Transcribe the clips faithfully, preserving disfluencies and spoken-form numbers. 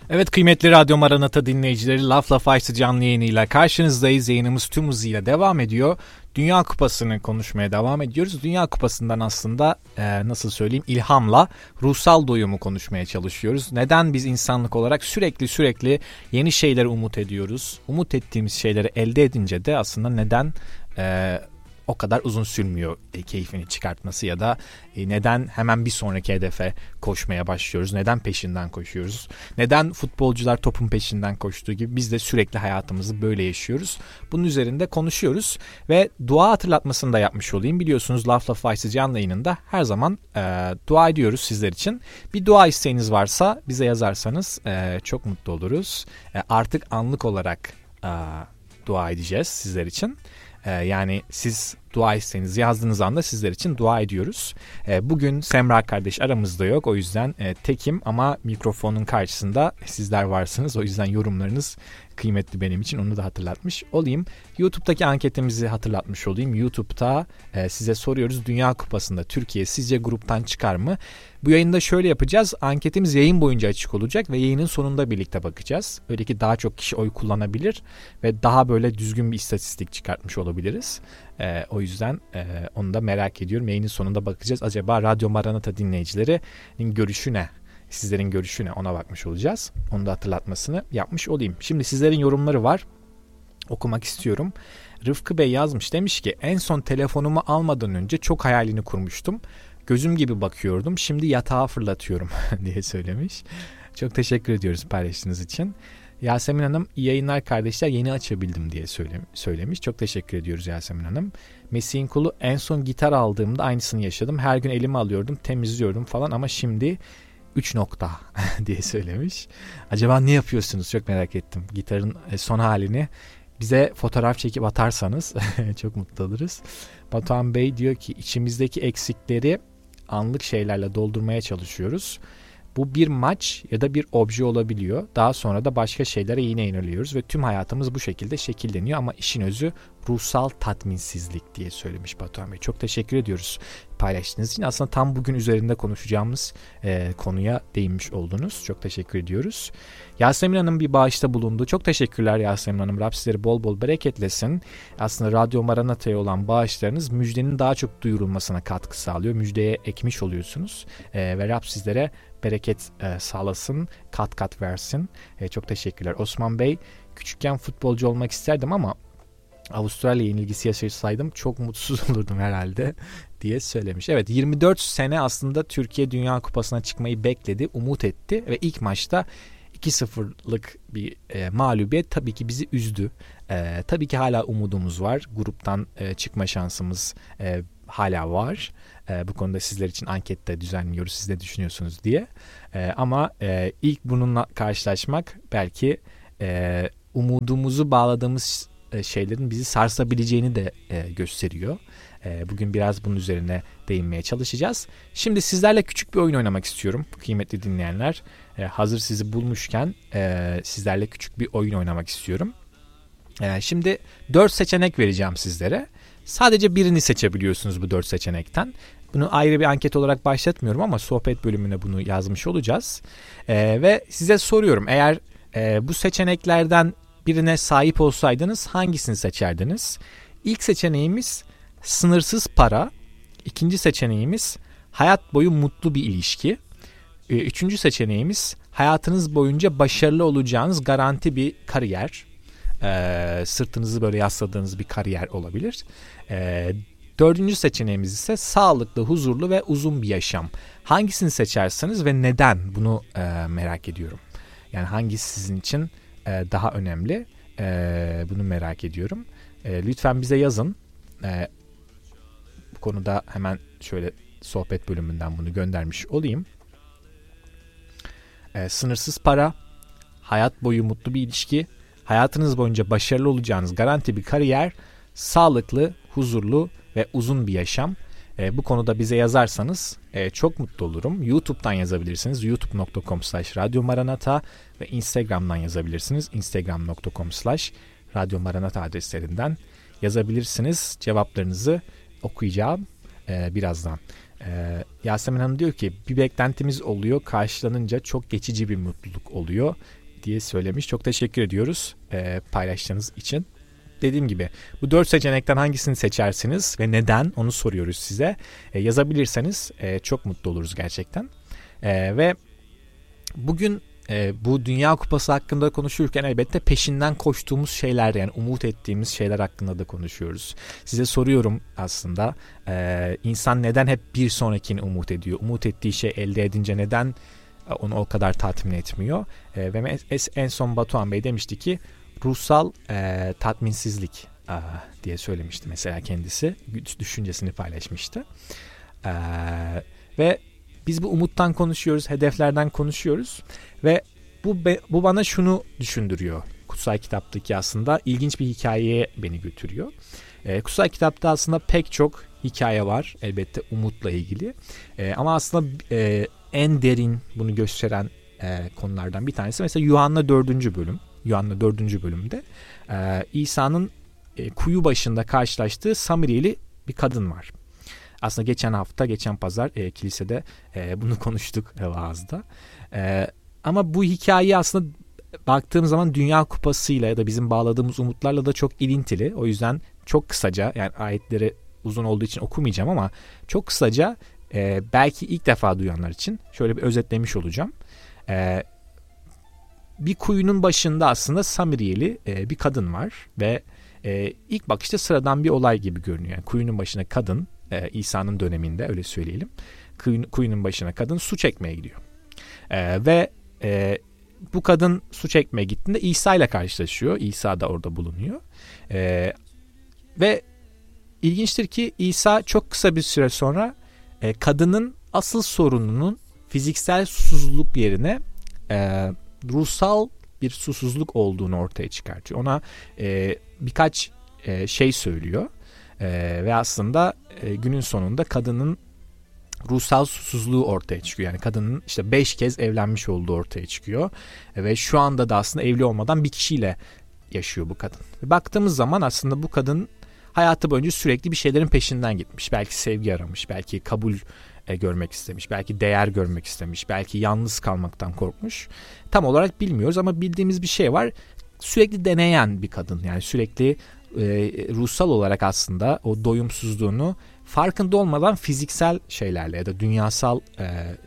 Evet kıymetli Radyo Maranata dinleyicileri, Laf Laf Aysı canlı yayınıyla karşınızdayız. Yayınımız tüm hızıyla devam ediyor. Dünya Kupası'nı konuşmaya devam ediyoruz. Dünya Kupası'ndan aslında e, nasıl söyleyeyim ilhamla ruhsal doyumu konuşmaya çalışıyoruz. Neden biz insanlık olarak sürekli sürekli yeni şeylere umut ediyoruz? Umut ettiğimiz şeyleri elde edince de aslında neden e, o kadar uzun sürmüyor e, keyfini çıkartması ya da e, neden hemen bir sonraki hedefe koşmaya başlıyoruz? Neden peşinden koşuyoruz? Neden futbolcular topun peşinden koştuğu gibi biz de sürekli hayatımızı böyle yaşıyoruz? Bunun üzerinde konuşuyoruz ve dua hatırlatmasını da yapmış olayım. Biliyorsunuz Laf Laf Aysı canlı yayınında her zaman e, dua ediyoruz sizler için. Bir dua isteğiniz varsa bize yazarsanız e, çok mutlu oluruz. E, artık anlık olarak e, dua edeceğiz sizler için. Yani siz dua isteğinizi yazdığınız anda sizler için dua ediyoruz. Bugün Semra kardeş aramızda yok. O yüzden tekim ama mikrofonun karşısında sizler varsınız. O yüzden yorumlarınız kıymetli benim için. Onu da hatırlatmış olayım. YouTube'daki anketimizi hatırlatmış olayım. YouTube'da size soruyoruz. Dünya Kupası'nda Türkiye sizce gruptan çıkar mı? Bu yayında şöyle yapacağız. Anketimiz yayın boyunca açık olacak ve yayının sonunda birlikte bakacağız. Öyle ki daha çok kişi oy kullanabilir ve daha böyle düzgün bir istatistik çıkartmış olabiliriz. Ee, o yüzden e, onu da merak ediyorum. Yayının sonunda bakacağız. Acaba Radyo Maranata dinleyicilerinin görüşü ne? Sizlerin görüşü ne? Ona bakmış olacağız. Onu da hatırlatmasını yapmış olayım. Şimdi sizlerin yorumları var. Okumak istiyorum. Rıfkı Bey yazmış. Demiş ki en son telefonumu almadan önce çok hayalini kurmuştum. Gözüm gibi bakıyordum. Şimdi yatağa fırlatıyorum diye söylemiş. Çok teşekkür ediyoruz paylaştığınız için. Yasemin Hanım iyi yayınlar kardeşler, yeni açabildim diye söylemiş. Çok teşekkür ediyoruz Yasemin Hanım. Mesih'in kulu en son gitar aldığımda aynısını yaşadım. Her gün elime alıyordum, temizliyordum falan ama şimdi üç nokta diye söylemiş. Acaba ne yapıyorsunuz? Çok merak ettim. Gitarın son halini bize fotoğraf çekip atarsanız çok mutlu oluruz. Batuhan Bey diyor ki içimizdeki eksikleri anlık şeylerle doldurmaya çalışıyoruz. Bu bir maç ya da bir obje olabiliyor. Daha sonra da başka şeylere yine yöneliyoruz ve tüm hayatımız bu şekilde şekilleniyor ama işin özü ruhsal tatminsizlik diye söylemiş Batuhan Bey. Çok teşekkür ediyoruz paylaştığınız için. Aslında tam bugün üzerinde konuşacağımız e, konuya değinmiş oldunuz. Çok teşekkür ediyoruz. Yasemin Hanım bir bağışta bulundu. Çok teşekkürler Yasemin Hanım. Rab sizleri bol bol bereketlesin. Aslında Radyo Maranata'ya olan bağışlarınız müjdenin daha çok duyurulmasına katkı sağlıyor. Müjdeye ekmiş oluyorsunuz. E, ve Rab sizlere bereket e, sağlasın, kat kat versin. E, çok teşekkürler. Osman Bey, küçükken futbolcu olmak isterdim ama Avustralya yenilgisi yaşasaydım çok mutsuz olurdum herhalde diye söylemiş. Evet, yirmi dört sene aslında Türkiye Dünya Kupası'na çıkmayı bekledi, umut etti ve ilk maçta iki sıfırlık bir e, mağlubiyet tabii ki bizi üzdü. E, tabii ki hala umudumuz var. Gruptan e, çıkma şansımız e, hala var. E, bu konuda sizler için ankette düzenliyoruz. Siz ne düşünüyorsunuz diye. E, ama e, ilk bununla karşılaşmak belki e, umudumuzu bağladığımız şeylerin bizi sarsabileceğini de e, gösteriyor. E, bugün biraz bunun üzerine değinmeye çalışacağız. Şimdi sizlerle küçük bir oyun oynamak istiyorum kıymetli dinleyenler. E, hazır sizi bulmuşken e, sizlerle küçük bir oyun oynamak istiyorum. E, şimdi dört seçenek vereceğim sizlere. Sadece birini seçebiliyorsunuz bu dört seçenekten. Bunu ayrı bir anket olarak başlatmıyorum ama sohbet bölümüne bunu yazmış olacağız. E, ve size soruyorum, eğer e, bu seçeneklerden birine sahip olsaydınız hangisini seçerdiniz? İlk seçeneğimiz sınırsız para. İkinci seçeneğimiz hayat boyu mutlu bir ilişki. Üçüncü seçeneğimiz hayatınız boyunca başarılı olacağınız garanti bir kariyer. Ee, sırtınızı böyle yasladığınız bir kariyer olabilir. Ee, dördüncü seçeneğimiz ise sağlıklı, huzurlu ve uzun bir yaşam. Hangisini seçersiniz ve neden? Bunu e, merak ediyorum. Yani hangisi sizin için daha önemli? Ee, bunu merak ediyorum. Ee, lütfen bize yazın. Ee, bu konuda hemen şöyle sohbet bölümünden bunu göndermiş olayım. Ee, sınırsız para, hayat boyu mutlu bir ilişki, hayatınız boyunca başarılı olacağınız garanti bir kariyer, sağlıklı, huzurlu ve uzun bir yaşam. E, bu konuda bize yazarsanız e, çok mutlu olurum. YouTube'dan yazabilirsiniz. youtube nokta com slash radyo maranata ve Instagram'dan yazabilirsiniz. instagram nokta com slash radyo maranata adreslerinden yazabilirsiniz. Cevaplarınızı okuyacağım e, birazdan. Ee, Yasemin Hanım diyor ki bir beklentimiz oluyor, karşılanınca çok geçici bir mutluluk oluyor diye söylemiş. Çok teşekkür ediyoruz e, paylaştığınız için. Dediğim gibi bu dört seçenekten hangisini seçersiniz ve neden, onu soruyoruz size. E, yazabilirseniz e, çok mutlu oluruz gerçekten. E, ve bugün e, bu Dünya Kupası hakkında konuşurken elbette peşinden koştuğumuz şeyler, yani umut ettiğimiz şeyler hakkında da konuşuyoruz. Size soruyorum aslında, e, insan neden hep bir sonrakini umut ediyor? Umut ettiği şey elde edince neden onu o kadar tatmin etmiyor? E, ve en son Batuhan Bey demişti ki ruhsal e, tatminsizlik e, diye söylemişti mesela kendisi. Düşüncesini paylaşmıştı. E, ve biz bu umuttan konuşuyoruz, hedeflerden konuşuyoruz ve bu be, bu bana şunu düşündürüyor. Kutsal Kitap'taki aslında ilginç bir hikayeye beni götürüyor. E, Kutsal Kitap'ta aslında pek çok hikaye var elbette umutla ilgili. E, ama aslında e, en derin bunu gösteren e, konulardan bir tanesi mesela Yuhanna dördüncü bölüm. Yuhanna dördüncü bölümde e, İsa'nın e, kuyu başında karşılaştığı Samiriyeli bir kadın var. Aslında geçen hafta, geçen pazar e, kilisede e, bunu konuştuk e, vaazda. E, ama bu hikaye aslında baktığım zaman Dünya Kupası'yla ya da bizim bağladığımız umutlarla da çok ilintili. O yüzden çok kısaca, yani ayetleri uzun olduğu için okumayacağım ama çok kısaca e, belki ilk defa duyanlar için şöyle bir özetlemiş olacağım. E, bir kuyunun başında aslında Samiriyeli e, bir kadın var ve e, ilk bakışta sıradan bir olay gibi görünüyor. Yani kuyunun başına kadın, e, İsa'nın döneminde öyle söyleyelim, kuyun, kuyunun başına kadın su çekmeye gidiyor. E, ve e, bu kadın su çekmeye gittiğinde İsa ile karşılaşıyor. İsa da orada bulunuyor. E, ve ilginçtir ki İsa çok kısa bir süre sonra e, kadının asıl sorununun fiziksel susuzluk yerine e, ruhsal bir susuzluk olduğunu ortaya çıkartıyor. Ona e, birkaç e, şey söylüyor e, ve aslında e, günün sonunda kadının ruhsal susuzluğu ortaya çıkıyor. Yani kadının işte beş kez evlenmiş olduğu ortaya çıkıyor e, ve şu anda da aslında evli olmadan bir kişiyle yaşıyor bu kadın. Ve baktığımız zaman aslında bu kadın hayatı boyunca sürekli bir şeylerin peşinden gitmiş. Belki sevgi aramış, belki kabul e, görmek istemiş, belki değer görmek istemiş, belki yalnız kalmaktan korkmuş. Tam olarak bilmiyoruz ama bildiğimiz bir şey var. Sürekli deneyen bir kadın, yani sürekli e, ruhsal olarak aslında o doyumsuzluğunu farkında olmadan fiziksel şeylerle ya da dünyasal e,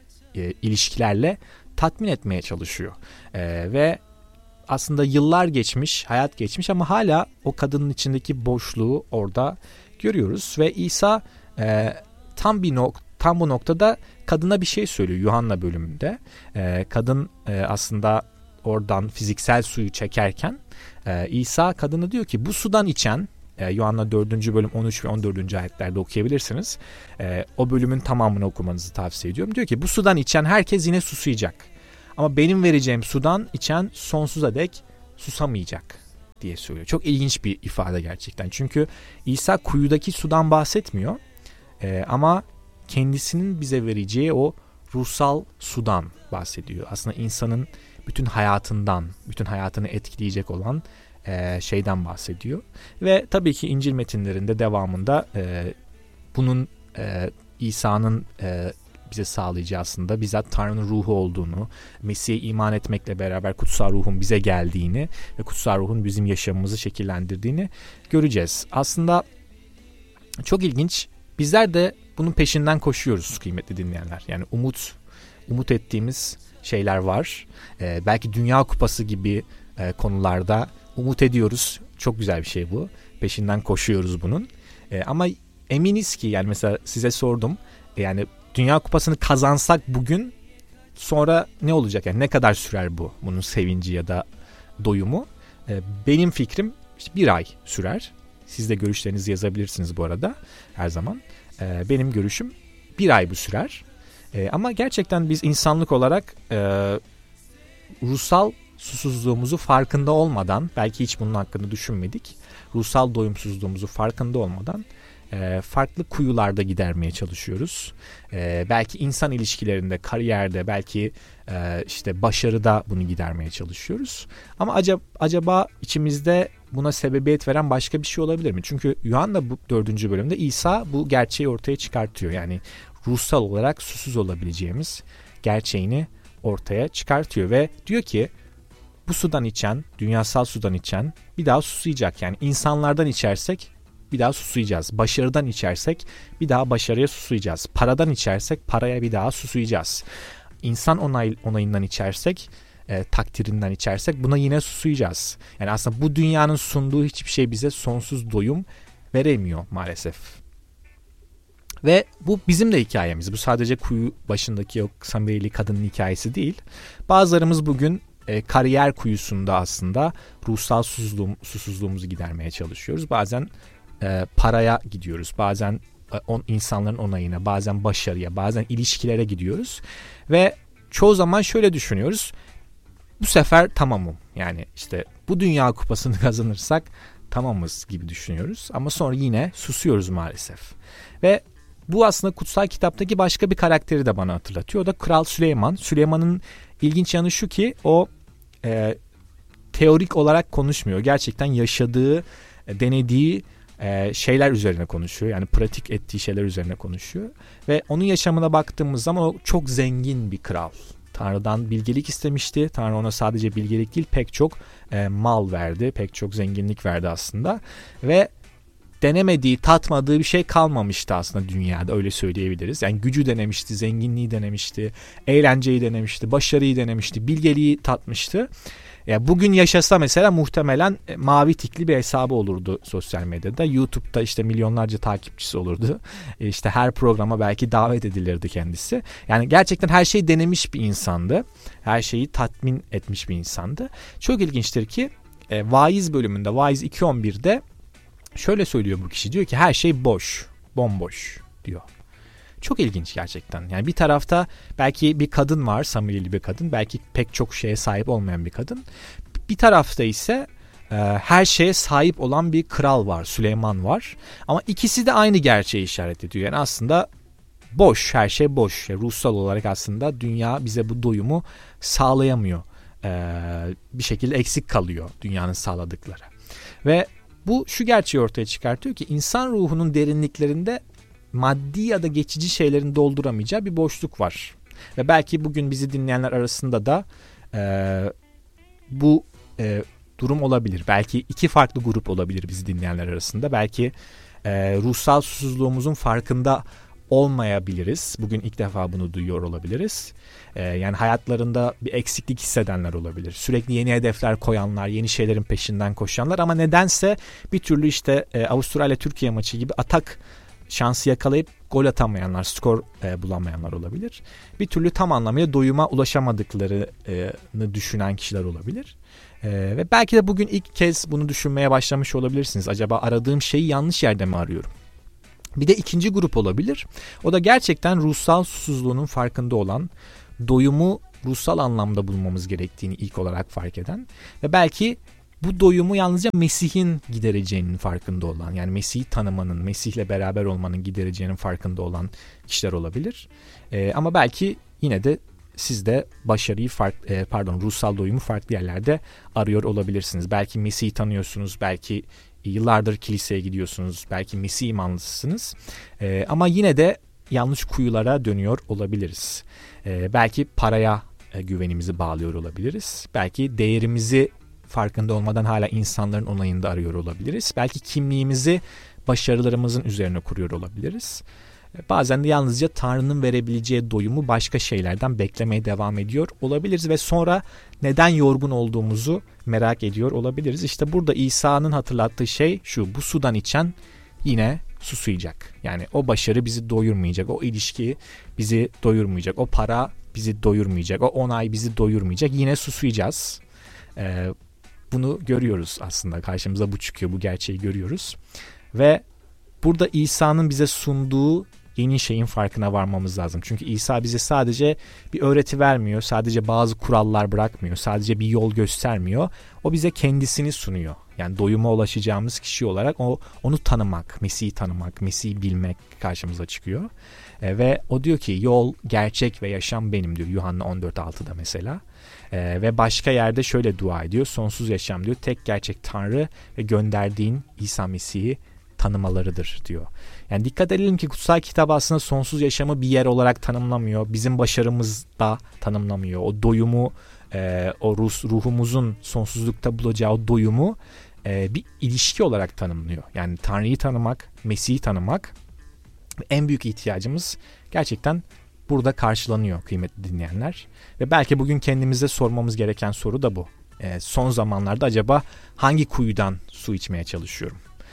e, ilişkilerle tatmin etmeye çalışıyor. E, ve aslında yıllar geçmiş, hayat geçmiş ama hala o kadının içindeki boşluğu orada görüyoruz ve İsa e, tam bir nok tam bu noktada kadına bir şey söylüyor Yuhanna bölümünde. E, kadın e, aslında oradan fiziksel suyu çekerken e, İsa kadına diyor ki bu sudan içen, e, Yuhanna dördüncü bölüm on üç ve on dördüncü ayetlerde okuyabilirsiniz. E, o bölümün tamamını okumanızı tavsiye ediyorum. Diyor ki bu sudan içen herkes yine susayacak. Ama benim vereceğim sudan içen sonsuza dek susamayacak diye söylüyor. Çok ilginç bir ifade gerçekten. Çünkü İsa kuyudaki sudan bahsetmiyor. Ee, ama kendisinin bize vereceği o ruhsal sudan bahsediyor. Aslında insanın bütün hayatından, bütün hayatını etkileyecek olan e, şeyden bahsediyor. Ve tabii ki İncil metinlerinde devamında e, bunun e, İsa'nın e, bize sağlayacağı aslında bizzat Tanrı'nın ruhu olduğunu, Mesih'e iman etmekle beraber kutsal ruhun bize geldiğini ve kutsal ruhun bizim yaşamımızı şekillendirdiğini göreceğiz. Aslında çok ilginç. Bizler de bunun peşinden koşuyoruz kıymetli dinleyenler. Yani umut, umut ettiğimiz şeyler var. Ee, belki Dünya Kupası gibi e, konularda umut ediyoruz. Çok güzel bir şey bu. Peşinden koşuyoruz bunun. Ee, ama eminiz ki, yani mesela size sordum. Yani Dünya Kupası'nı kazansak bugün, sonra ne olacak? Yani ne kadar sürer bu? Bunun sevinci ya da doyumu? Ee, benim fikrim işte bir ay sürer. Siz de görüşlerinizi yazabilirsiniz bu arada her zaman. Ee, benim görüşüm bir ay bu sürer. Ee, ama gerçekten biz insanlık olarak e, ruhsal susuzluğumuzu farkında olmadan, belki hiç bunun hakkında düşünmedik, ruhsal doyumsuzluğumuzu farkında olmadan e, farklı kuyularda gidermeye çalışıyoruz. E, belki insan ilişkilerinde, kariyerde, belki e, işte başarıda bunu gidermeye çalışıyoruz. Ama acaba, acaba içimizde buna sebebiyet veren başka bir şey olabilir mi? Çünkü Yuhanna bu dördüncü bölümde İsa bu gerçeği ortaya çıkartıyor. Yani ruhsal olarak susuz olabileceğimiz gerçeğini ortaya çıkartıyor ve diyor ki bu sudan içen, dünyasal sudan içen bir daha susayacak. Yani insanlardan içersek bir daha susayacağız. Başarıdan içersek bir daha başarıya susayacağız. Paradan içersek paraya bir daha susayacağız. İnsan onay, onayından içersek, e, takdirinden içersek buna yine susayacağız. Yani aslında bu dünyanın sunduğu hiçbir şey bize sonsuz doyum veremiyor maalesef. Ve bu bizim de hikayemiz. Bu sadece kuyu başındaki o Samireli kadının hikayesi değil. Bazılarımız bugün e, kariyer kuyusunda aslında ruhsal susuzluğum, susuzluğumuzu gidermeye çalışıyoruz. Bazen e, paraya gidiyoruz. Bazen e, on, insanların onayına, bazen başarıya, bazen ilişkilere gidiyoruz. Ve çoğu zaman şöyle düşünüyoruz. Bu sefer tamamım. Yani işte bu Dünya Kupası'nı kazanırsak tamamız gibi düşünüyoruz. Ama sonra yine susuyoruz maalesef. Ve bu aslında kutsal kitaptaki başka bir karakteri de bana hatırlatıyor. O da Kral Süleyman. Süleyman'ın ilginç yanı şu ki o e, teorik olarak konuşmuyor. Gerçekten yaşadığı, e, denediği e, şeyler üzerine konuşuyor. Yani pratik ettiği şeyler üzerine konuşuyor. Ve onun yaşamına baktığımız zaman o çok zengin bir kral. Tanrı'dan bilgelik istemişti. Tanrı ona sadece bilgelik değil pek çok e, mal verdi. Pek çok zenginlik verdi aslında. Ve denemediği, tatmadığı bir şey kalmamıştı aslında dünyada, öyle söyleyebiliriz. Yani gücü denemişti, zenginliği denemişti, eğlenceyi denemişti, başarıyı denemişti, bilgeliği tatmıştı. Yani bugün yaşasa mesela muhtemelen mavi tikli bir hesabı olurdu sosyal medyada. YouTube'da işte milyonlarca takipçisi olurdu. İşte her programa belki davet edilirdi kendisi. Yani gerçekten her şeyi denemiş bir insandı. Her şeyi tatmin etmiş bir insandı. Çok ilginçtir ki e, Vaiz bölümünde, Vaiz iki on birde şöyle söylüyor bu kişi. Diyor ki her şey boş, bomboş diyor. Çok ilginç gerçekten. Yani bir tarafta belki bir kadın var, Samireli bir kadın. Belki pek çok şeye sahip olmayan bir kadın. Bir tarafta ise e, her şeye sahip olan bir kral var, Süleyman var. Ama ikisi de aynı gerçeği işaret ediyor. Yani aslında boş, her şey boş. Yani ruhsal olarak aslında dünya bize bu doyumu sağlayamıyor. E, bir şekilde eksik kalıyor dünyanın sağladıkları. Ve bu şu gerçeği ortaya çıkartıyor ki insan ruhunun derinliklerinde maddi ya da geçici şeylerin dolduramayacağı bir boşluk var. Ve belki bugün bizi dinleyenler arasında da e, bu e, durum olabilir. Belki iki farklı grup olabilir bizi dinleyenler arasında. Belki e, ruhsal susuzluğumuzun farkında olmayabiliriz. Bugün ilk defa bunu duyuyor olabiliriz. Ee, yani hayatlarında bir eksiklik hissedenler olabilir. Sürekli yeni hedefler koyanlar, yeni şeylerin peşinden koşanlar ama nedense bir türlü işte e, Avustralya-Türkiye maçı gibi atak şansı yakalayıp gol atamayanlar, skor e, bulamayanlar olabilir. Bir türlü tam anlamıyla doyuma ulaşamadıklarını düşünen kişiler olabilir. E, ve belki de bugün ilk kez bunu düşünmeye başlamış olabilirsiniz. Acaba aradığım şeyi yanlış yerde mi arıyorum? Bir de ikinci grup olabilir. O da gerçekten ruhsal susuzluğunun farkında olan, doyumu ruhsal anlamda bulmamız gerektiğini ilk olarak fark eden ve belki bu doyumu yalnızca Mesih'in gidereceğinin farkında olan, yani Mesih'i tanımanın, Mesih'le beraber olmanın gidereceğinin farkında olan kişiler olabilir. Ee, ama belki yine de siz de başarıyı farklı, e, pardon ruhsal doyumu farklı yerlerde arıyor olabilirsiniz. Belki Mesih'i tanıyorsunuz, belki yıllardır kiliseye gidiyorsunuz, belki Mesih imanlısınız. Ee, ama yine de yanlış kuyulara dönüyor olabiliriz. Ee, belki paraya e, güvenimizi bağlıyor olabiliriz. Belki değerimizi farkında olmadan hala insanların onayında arıyor olabiliriz. Belki kimliğimizi başarılarımızın üzerine kuruyor olabiliriz. Bazen de yalnızca Tanrı'nın verebileceği doyumu başka şeylerden beklemeye devam ediyor olabiliriz ve sonra neden yorgun olduğumuzu merak ediyor olabiliriz. İşte burada İsa'nın hatırlattığı şey şu: bu sudan içen yine susayacak. Yani o başarı bizi doyurmayacak, o ilişki bizi doyurmayacak, o para bizi doyurmayacak, o onay bizi doyurmayacak. Yine susayacağız. Ee, bunu görüyoruz aslında, karşımıza bu çıkıyor, bu gerçeği görüyoruz. Ve burada İsa'nın bize sunduğu yeni şeyin farkına varmamız lazım. Çünkü İsa bize sadece bir öğreti vermiyor, sadece bazı kurallar bırakmıyor, sadece bir yol göstermiyor. O bize kendisini sunuyor. Yani doyuma ulaşacağımız kişi olarak o onu tanımak, Mesih'i tanımak, Mesih'i bilmek karşımıza çıkıyor. E, ve o diyor ki yol, gerçek ve yaşam benim diyor Yuhanna on dört altıda mesela. E, ve başka yerde şöyle dua ediyor: sonsuz yaşam diyor, tek gerçek Tanrı ve gönderdiğin İsa Mesih'i tanımalarıdır diyor. Yani dikkat edelim ki kutsal kitap aslında sonsuz yaşamı bir yer olarak tanımlamıyor. Bizim başarımız da tanımlamıyor. O doyumu, e, o ruh, ruhumuzun sonsuzlukta bulacağı o doyumu e, bir ilişki olarak tanımlıyor. Yani Tanrı'yı tanımak, Mesih'i tanımak en büyük ihtiyacımız gerçekten burada karşılanıyor kıymetli dinleyenler. Ve belki bugün kendimize sormamız gereken soru da bu. E, son zamanlarda acaba hangi kuyudan su içmeye çalışıyorum?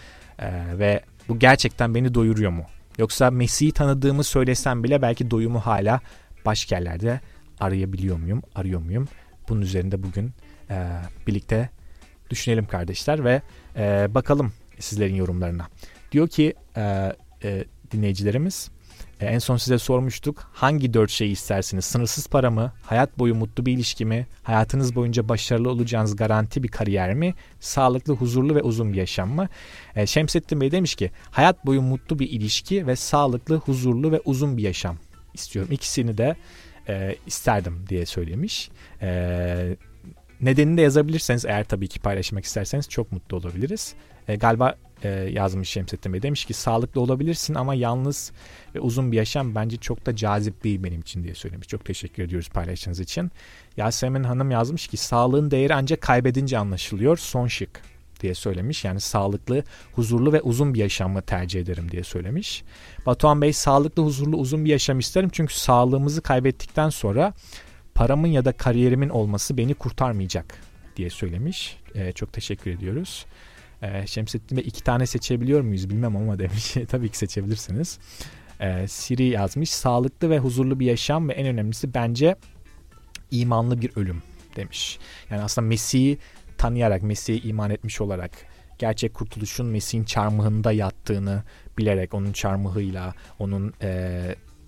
E, ve bu gerçekten beni doyuruyor mu? Yoksa Mesih'i tanıdığımı söylesem bile belki doyumu hala başka yerlerde arayabiliyor muyum, arıyor muyum? Bunun üzerinde bugün e, birlikte düşünelim kardeşler ve e, bakalım sizlerin yorumlarına. Diyor ki e, e, dinleyicilerimiz, e, en son size sormuştuk. Hangi dört şeyi istersiniz? Sınırsız para mı? Hayat boyu mutlu bir ilişki mi? Hayatınız boyunca başarılı olacağınız garanti bir kariyer mi? Sağlıklı, huzurlu ve uzun bir yaşam mı? E, Şemsettin Bey demiş ki hayat boyu mutlu bir ilişki ve sağlıklı, huzurlu ve uzun bir yaşam istiyorum. İkisini de e, isterdim diye söylemiş. E, nedenini de yazabilirseniz eğer tabii ki paylaşmak isterseniz çok mutlu olabiliriz. E, galiba e, yazmış Şemsettin Bey, demiş ki sağlıklı olabilirsin ama yalnız ve uzun bir yaşam bence çok da cazip değil benim için diye söylemiş. Çok teşekkür ediyoruz paylaştığınız için. Yasemin Hanım yazmış ki sağlığın değeri ancak kaybedince anlaşılıyor, son şık diye söylemiş. Yani sağlıklı, huzurlu ve uzun bir yaşamı tercih ederim diye söylemiş. Batuhan Bey sağlıklı, huzurlu, uzun bir yaşam isterim çünkü sağlığımızı kaybettikten sonra paramın ya da kariyerimin olması beni kurtarmayacak diye söylemiş. Ee, çok teşekkür ediyoruz. Ee, Şemsettin Bey iki tane seçebiliyor muyuz bilmem ama demiş. Tabii ki seçebilirsiniz. Ee, Siri yazmış. Sağlıklı ve huzurlu bir yaşam ve en önemlisi bence imanlı bir ölüm demiş. Yani aslında Mesih'i tanıyarak, Mesih'e iman etmiş olarak gerçek kurtuluşun Mesih'in çarmıhında yattığını bilerek, onun çarmıhıyla, onun e,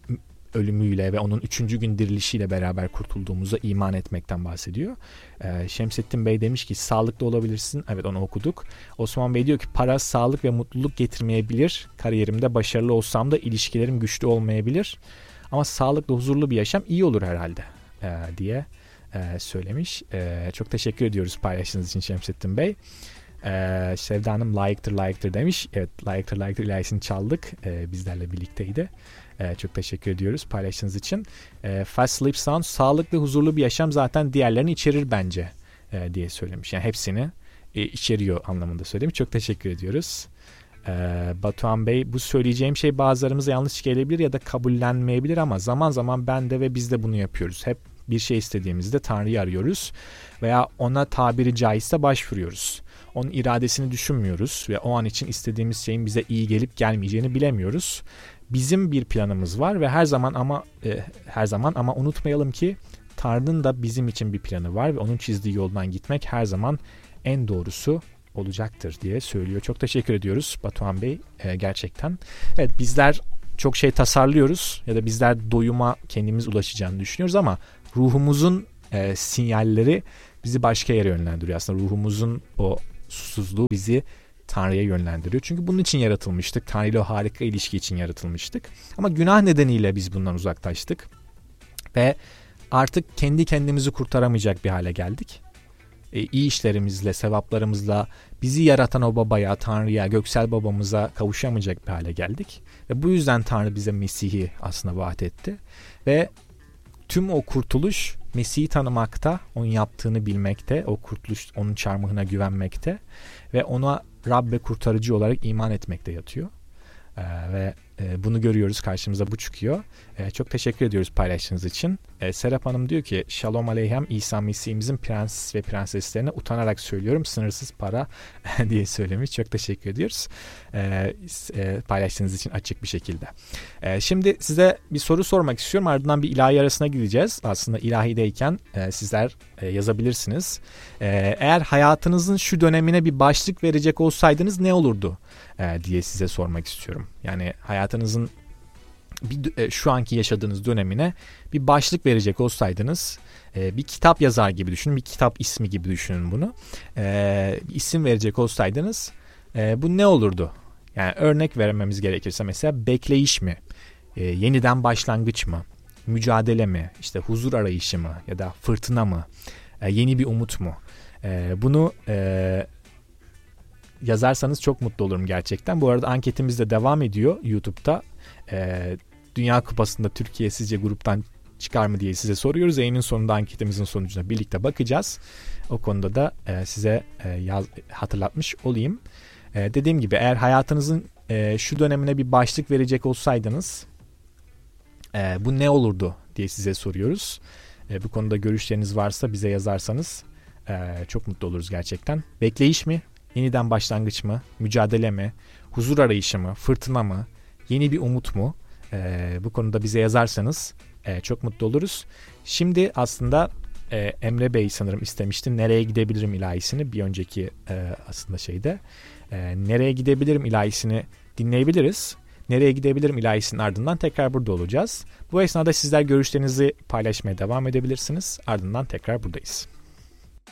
ölümüyle ve onun üçüncü gün dirilişiyle beraber kurtulduğumuza iman etmekten bahsediyor. Ee, Şemsettin Bey demiş ki sağlıklı olabilirsin. Evet, onu okuduk. Osman Bey diyor ki para, sağlık ve mutluluk getirmeyebilir. Kariyerimde başarılı olsam da ilişkilerim güçlü olmayabilir. Ama sağlıklı, huzurlu bir yaşam iyi olur herhalde ee, diye e, söylemiş. E, çok teşekkür ediyoruz paylaştığınız için Şemsettin Bey. Ee, Sevda Hanım layıktır layıktır demiş. Evet, layıktır layıktır ilahisini çaldık. Ee, bizlerle birlikteydi. Ee, çok teşekkür ediyoruz paylaştığınız için. Ee, Fast Sleep Sound sağlıklı, huzurlu bir yaşam zaten diğerlerini içerir bence e, diye söylemiş. Yani hepsini e, içeriyor anlamında söylemiş. Çok teşekkür ediyoruz. Ee, Batuhan Bey, bu söyleyeceğim şey bazılarımıza yanlış gelebilir ya da kabullenmeyebilir ama zaman zaman ben de ve biz de bunu yapıyoruz. Hep bir şey istediğimizde Tanrı'yı arıyoruz veya ona tabiri caizse başvuruyoruz. Onun iradesini düşünmüyoruz ve o an için istediğimiz şeyin bize iyi gelip gelmeyeceğini bilemiyoruz. Bizim bir planımız var ve her zaman ama e, her zaman ama unutmayalım ki Tanrı'nın da bizim için bir planı var ve onun çizdiği yoldan gitmek her zaman en doğrusu olacaktır diye söylüyor. Çok teşekkür ediyoruz Batuhan Bey e, gerçekten. Evet, bizler çok şey tasarlıyoruz ya da bizler doyuma kendimiz ulaşacağını düşünüyoruz ama ruhumuzun e, sinyalleri bizi başka yere yönlendiriyor. Aslında ruhumuzun o susuzluğu bizi Tanrı'ya yönlendiriyor. Çünkü bunun için yaratılmıştık. Tanrı ile o harika ilişki için yaratılmıştık. Ama günah nedeniyle biz bundan uzaklaştık. Ve artık kendi kendimizi kurtaramayacak bir hale geldik. E, iyi işlerimizle, sevaplarımızla bizi yaratan o babaya, Tanrı'ya, göksel babamıza kavuşamayacak bir hale geldik. Ve bu yüzden Tanrı bize Mesih'i aslında vaat etti. Ve tüm o kurtuluş Mesih'i tanımakta, onun yaptığını bilmekte, o kurtuluş onun çarmıhına güvenmekte ve ona Rab ve kurtarıcı olarak iman etmekte yatıyor. Ee, ve e, bunu görüyoruz, karşımıza bu çıkıyor. Ee, çok teşekkür ediyoruz paylaştığınız için. Ee, Serap Hanım diyor ki Shalom Aleyhem, İsa Mesih'imizin prens ve prenseslerine utanarak söylüyorum, sınırsız para diye söylemiş. Çok teşekkür ediyoruz ee, e, paylaştığınız için açık bir şekilde. Ee, şimdi size bir soru sormak istiyorum, ardından bir ilahi arasına gideceğiz. Aslında ilahideyken e, sizler e, yazabilirsiniz. E, eğer hayatınızın şu dönemine bir başlık verecek olsaydınız ne olurdu e, diye size sormak istiyorum. Yani hayatınızın bir, e, şu anki yaşadığınız dönemine bir başlık verecek olsaydınız, e, bir kitap yazar gibi düşünün, bir kitap ismi gibi düşünün bunu. E, bir isim verecek olsaydınız e, bu ne olurdu? Yani örnek vermemiz gerekirse mesela bekleyiş mi? E, yeniden başlangıç mı? Mücadele mi? İşte huzur arayışı mı? Ya da fırtına mı? E, yeni bir umut mu? E, bunu e, yazarsanız çok mutlu olurum gerçekten. Bu arada anketimiz de devam ediyor YouTube'da. Ee, Dünya Kupası'nda Türkiye sizce gruptan çıkar mı diye size soruyoruz. Yayının sonunda anketimizin sonucuna birlikte bakacağız. O konuda da e, size e, yaz, hatırlatmış olayım. E, dediğim gibi eğer hayatınızın e, şu dönemine bir başlık verecek olsaydınız e, bu ne olurdu diye size soruyoruz. E, bu konuda görüşleriniz varsa bize yazarsanız e, çok mutlu oluruz gerçekten. Bekleyiş mi? Yeniden başlangıç mı? Mücadele mi? Huzur arayışı mı? Fırtına mı? Yeni bir umut mu? E, bu konuda bize yazarsanız e, çok mutlu oluruz. Şimdi aslında e, Emre Bey sanırım istemişti. Nereye gidebilirim ilahisini bir önceki e, aslında şeyde. E, nereye gidebilirim ilahisini dinleyebiliriz. Nereye gidebilirim ilahisinin ardından tekrar burada olacağız. Bu esnada sizler görüşlerinizi paylaşmaya devam edebilirsiniz. Ardından tekrar buradayız.